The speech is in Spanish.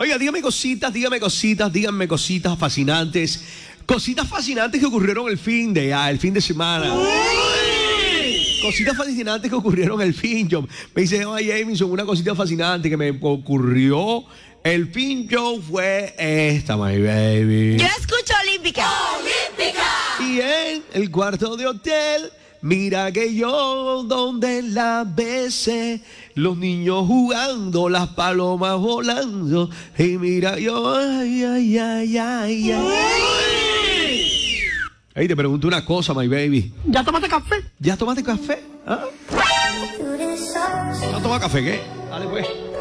Oiga, díganme cositas fascinantes. Cositas fascinantes que ocurrieron el fin de semana. Cositas fascinantes que ocurrieron el fin. Me dice, oye, Jameson, una cosita fascinante que me ocurrió el fin fue esta, my baby. Yo escucho Olímpica. ¡Olímpica! Y en el cuarto de hotel, mira que yo donde la besé, los niños jugando, las palomas volando, y mira yo, ay, ay, ay, ay, ay. Hey, te pregunto una cosa, my baby. ¿Ya tomaste café? ¿Ya tomaste café? ¿Ah? ¿No tomas café qué? Dale pues.